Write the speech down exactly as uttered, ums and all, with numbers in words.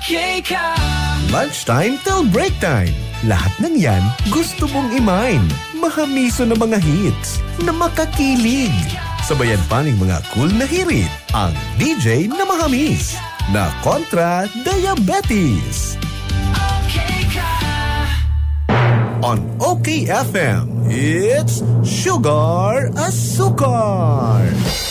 Okay ka. Lunchtime till break time. Lahat ng yan gusto mong i-mine. Mahamiso na mga hits na makakilig. Sabayan pa ng mga cool na hirit. Ang D J na mahamis na kontra diabetes. Okay ka. On OK F M, it's Sugar Asukar.